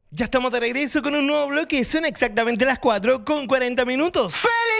Ya estamos de regreso con un nuevo bloque. Son exactamente las 4:40.